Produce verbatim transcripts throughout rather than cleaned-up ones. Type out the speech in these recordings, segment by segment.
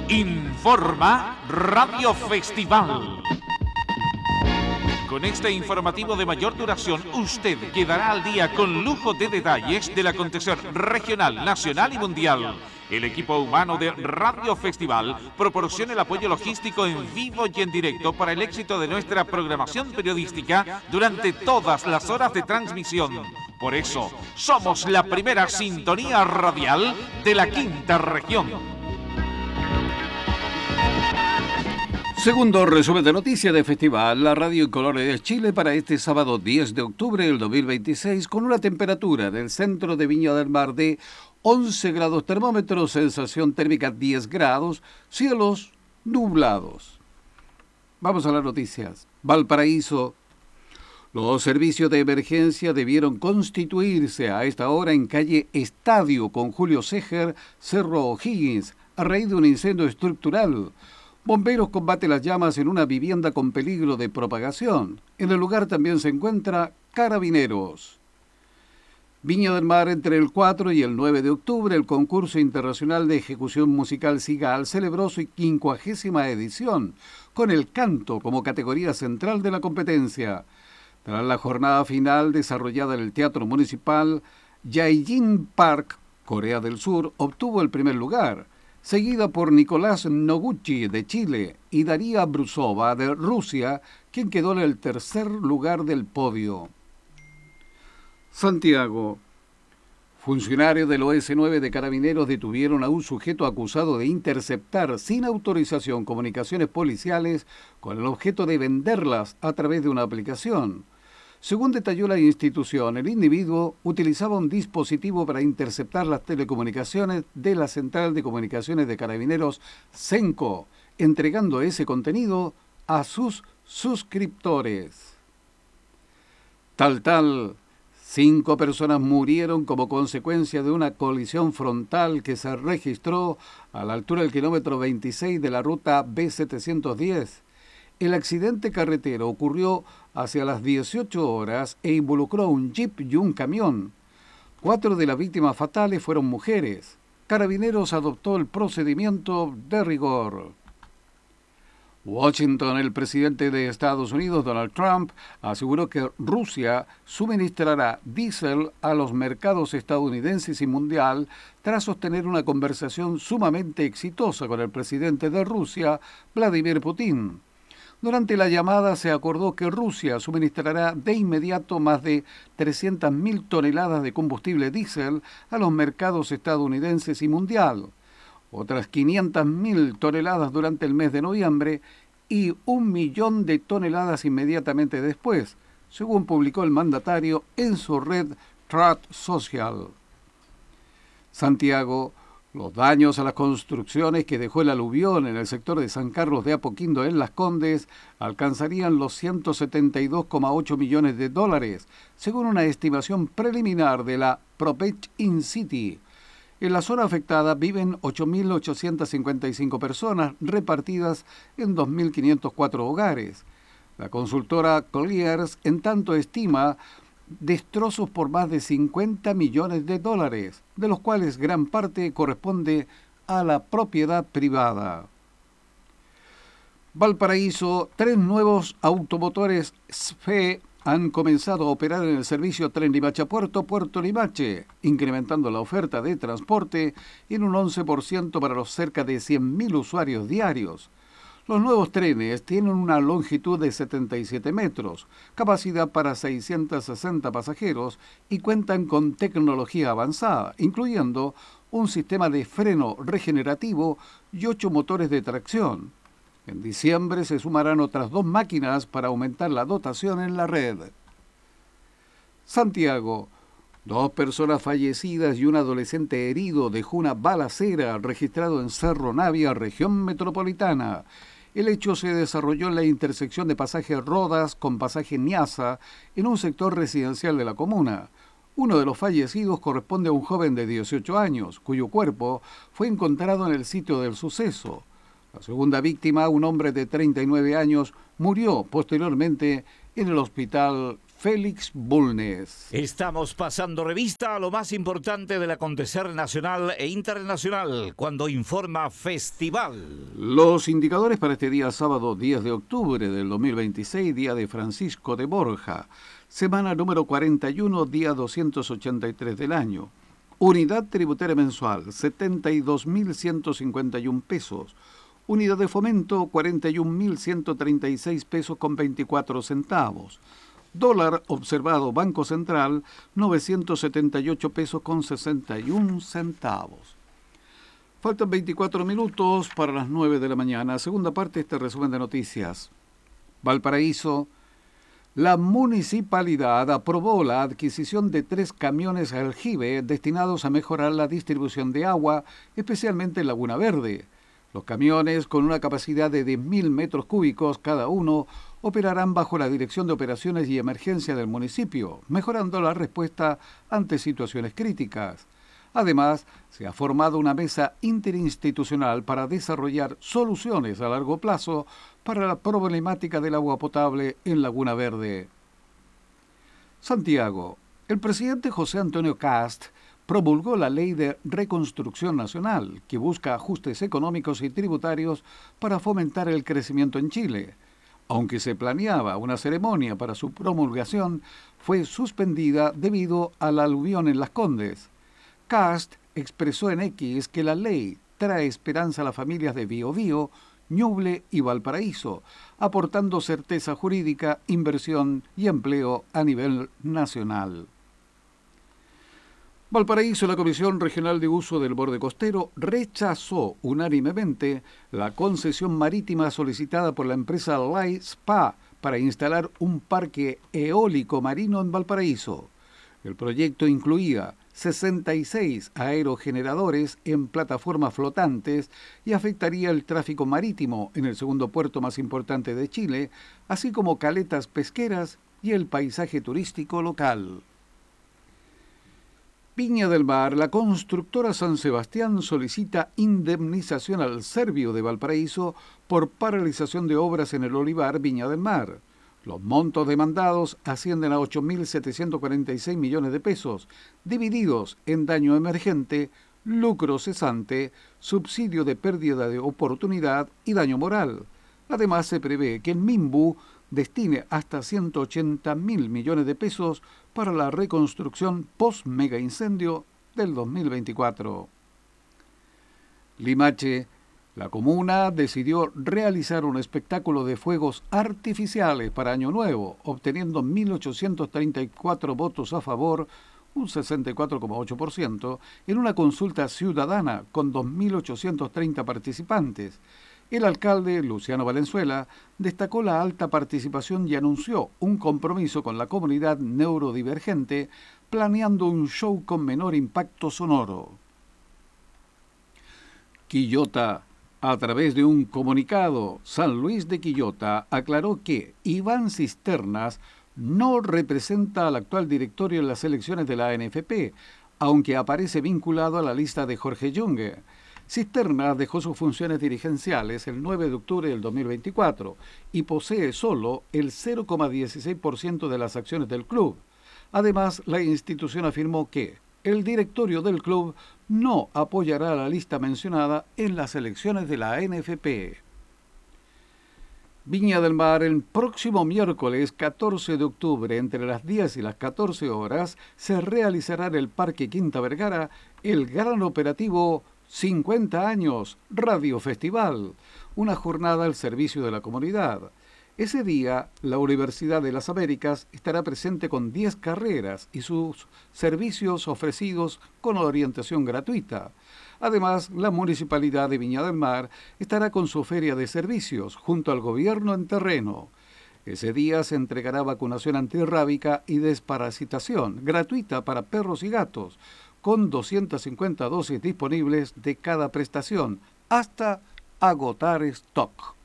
Informa Radio Festival. Con este informativo de mayor duración, usted quedará al día con lujo de detalles del acontecer regional, nacional y mundial. El equipo humano de Radio Festival proporciona el apoyo logístico en vivo y en directo para el éxito de nuestra programación periodística durante todas las horas de transmisión. Por eso, somos la primera sintonía radial de la quinta región. Segundo resumen de noticias de Festival, la radio en colores de Chile para este sábado diez de octubre del dos mil veintiséis, con una temperatura del centro de Viña del Mar de once grados termómetros, sensación térmica diez grados, cielos nublados. Vamos a las noticias. Valparaíso. Los servicios de emergencia debieron constituirse a esta hora en calle Estadio con Julio Seger, Cerro O'Higgins, a raíz de un incendio estructural. Bomberos combaten las llamas en una vivienda con peligro de propagación. En el lugar también se encuentra Carabineros. Viña del Mar, entre el cuatro y el nueve de octubre, el concurso internacional de ejecución musical Sigal celebró su quincuagésima edición, con el canto como categoría central de la competencia. Tras la jornada final desarrollada en el Teatro Municipal, Yaejin Park, Corea del Sur, obtuvo el primer lugar, seguida por Nicolás Noguchi de Chile y Daria Brusova de Rusia, quien quedó en el tercer lugar del podio. Santiago. Funcionarios del O S nueve de Carabineros detuvieron a un sujeto acusado de interceptar sin autorización comunicaciones policiales con el objeto de venderlas a través de una aplicación. Según detalló la institución, el individuo utilizaba un dispositivo para interceptar las telecomunicaciones de la Central de Comunicaciones de Carabineros CENCO, entregando ese contenido a sus suscriptores. Tal tal, cinco personas murieron como consecuencia de una colisión frontal que se registró a la altura del kilómetro veintiséis de la ruta B setecientos diez. El accidente carretero ocurrió hacia las dieciocho horas e involucró a un jeep y un camión. Cuatro de las víctimas fatales fueron mujeres. Carabineros adoptó el procedimiento de rigor. Washington, el presidente de Estados Unidos, Donald Trump, aseguró que Rusia suministrará diésel a los mercados estadounidenses y mundial tras sostener una conversación sumamente exitosa con el presidente de Rusia, Vladimir Putin. Durante la llamada se acordó que Rusia suministrará de inmediato más de trescientas mil toneladas de combustible diésel a los mercados estadounidenses y mundial, otras quinientas mil toneladas durante el mes de noviembre y un millón de toneladas inmediatamente después, según publicó el mandatario en su red Truth Social. Santiago. Los daños a las construcciones que dejó el aluvión en el sector de San Carlos de Apoquindo en Las Condes alcanzarían los ciento setenta y dos coma ocho millones de dólares, según una estimación preliminar de la Propech InCity. En la zona afectada viven ocho mil ochocientas cincuenta y cinco personas repartidas en dos mil quinientos cuatro hogares. La consultora Colliers, en tanto, estima destrozos por más de cincuenta millones de dólares, de los cuales gran parte corresponde a la propiedad privada. Valparaíso, tres nuevos automotores S F E han comenzado a operar en el servicio Tren Limache-Puerto, Puerto Limache, incrementando la oferta de transporte en un once por ciento para los cerca de cien mil usuarios diarios. Los nuevos trenes tienen una longitud de setenta y siete metros, capacidad para seiscientos sesenta pasajeros y cuentan con tecnología avanzada, incluyendo un sistema de freno regenerativo y ocho motores de tracción. En diciembre se sumarán otras dos máquinas para aumentar la dotación en la red. Santiago. Dos personas fallecidas y un adolescente herido dejó una balacera registrado en Cerro Navia, región metropolitana. El hecho se desarrolló en la intersección de pasaje Rodas con pasaje Niasa, en un sector residencial de la comuna. Uno de los fallecidos corresponde a un joven de dieciocho años, cuyo cuerpo fue encontrado en el sitio del suceso. La segunda víctima, un hombre de treinta y nueve años, murió posteriormente en el hospital Félix Bulnes. Estamos pasando revista a lo más importante del acontecer nacional e internacional cuando informa Festival. Los indicadores para este día sábado diez de octubre del dos mil veintiséis, día de Francisco de Borja, semana número cuarenta y uno, día doscientos ochenta y tres del año. Unidad tributaria mensual, setenta y dos mil ciento cincuenta y uno pesos. Unidad de fomento, cuarenta y un mil ciento treinta y seis pesos con veinticuatro centavos. Dólar observado Banco Central, novecientos setenta y ocho pesos con sesenta y un centavos. Faltan veinticuatro minutos para las nueve de la mañana. Segunda parte de este resumen de noticias. Valparaíso. La municipalidad aprobó la adquisición de tres camiones aljibe destinados a mejorar la distribución de agua, especialmente en Laguna Verde. Los camiones, con una capacidad de diez mil metros cúbicos cada uno, operarán bajo la Dirección de Operaciones y Emergencia del municipio, mejorando la respuesta ante situaciones críticas. Además, se ha formado una mesa interinstitucional para desarrollar soluciones a largo plazo para la problemática del agua potable en Laguna Verde. Santiago. El presidente José Antonio Kast promulgó la Ley de Reconstrucción Nacional, que busca ajustes económicos y tributarios para fomentar el crecimiento en Chile. Aunque se planeaba una ceremonia para su promulgación, fue suspendida debido al aluvión en Las Condes. Kast expresó en X que la ley trae esperanza a las familias de Biobío, Ñuble y Valparaíso, aportando certeza jurídica, inversión y empleo a nivel nacional. Valparaíso, la Comisión Regional de Uso del Borde Costero rechazó unánimemente la concesión marítima solicitada por la empresa Light Spa para instalar un parque eólico marino en Valparaíso. El proyecto incluía sesenta y seis aerogeneradores en plataformas flotantes y afectaría el tráfico marítimo en el segundo puerto más importante de Chile, así como caletas pesqueras y el paisaje turístico local. Viña del Mar. La constructora San Sebastián solicita indemnización al Servio de Valparaíso por paralización de obras en el olivar Viña del Mar. Los montos demandados ascienden a ocho mil setecientos cuarenta y seis millones de pesos, divididos en daño emergente, lucro cesante, subsidio de pérdida de oportunidad y daño moral. Además, se prevé que el MIMBU destine hasta ciento ochenta mil millones de pesos para la reconstrucción post-mega incendio del dos mil veinticuatro. Limache. La comuna decidió realizar un espectáculo de fuegos artificiales para Año Nuevo, obteniendo mil ochocientos treinta y cuatro votos a favor, un sesenta y cuatro coma ocho por ciento, en una consulta ciudadana con dos mil ochocientos treinta participantes. El alcalde, Luciano Valenzuela, destacó la alta participación y anunció un compromiso con la comunidad neurodivergente, planeando un show con menor impacto sonoro. Quillota. A través de un comunicado, San Luis de Quillota aclaró que Iván Cisternas no representa al actual directorio en las elecciones de la A N F P, aunque aparece vinculado a la lista de Jorge Yungue. Cisternas dejó sus funciones dirigenciales el nueve de octubre del dos mil veinticuatro y posee solo el cero coma dieciséis por ciento de las acciones del club. Además, la institución afirmó que el directorio del club no apoyará la lista mencionada en las elecciones de la A N F P. Viña del Mar. El próximo miércoles catorce de octubre, entre las diez y las catorce horas, se realizará en el Parque Quinta Vergara el gran operativo cincuenta años Radio Festival, una jornada al servicio de la comunidad. Ese día, la Universidad de las Américas estará presente con diez carreras y sus servicios ofrecidos con orientación gratuita. Además, la Municipalidad de Viña del Mar estará con su feria de servicios junto al gobierno en terreno. Ese día se entregará vacunación antirrábica y desparasitación gratuita para perros y gatos, con doscientas cincuenta dosis disponibles de cada prestación, hasta agotar stock.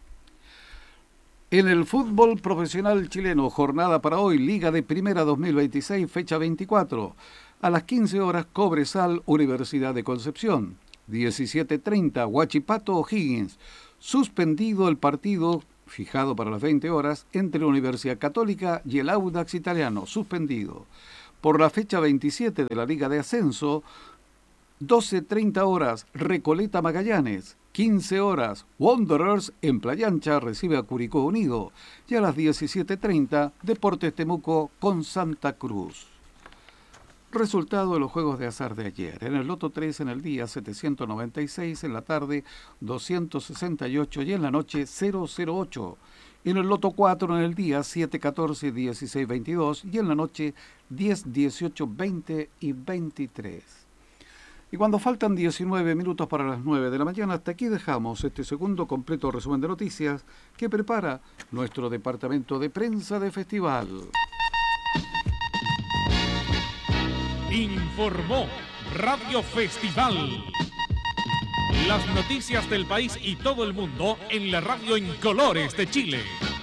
En el fútbol profesional chileno, jornada para hoy, Liga de Primera dos mil veintiséis, fecha veinticuatro. A las quince horas, Cobresal, Universidad de Concepción. diecisiete treinta, Huachipato, O'Higgins. Suspendido el partido fijado para las veinte horas, entre la Universidad Católica y el Audax Italiano, suspendido. Por la fecha veintisiete de la Liga de Ascenso, doce treinta horas, Recoleta Magallanes. quince horas, Wanderers en Playa Ancha recibe a Curicó Unido. Y a las diecisiete treinta, Deportes Temuco con Santa Cruz. Resultado de los juegos de azar de ayer. En el Loto tres en el día setecientos noventa y seis, en la tarde doscientos sesenta y ocho y en la noche cero cero ocho. En el Loto cuatro en el día siete catorce, dieciséis veintidós y en la noche diez dieciocho, veinte y veintitrés. Y cuando faltan diecinueve minutos para las nueve de la mañana, hasta aquí dejamos este segundo completo resumen de noticias que prepara nuestro departamento de prensa de festival. Informó Radio Festival. Las noticias del país y todo el mundo en la radio en colores de Chile.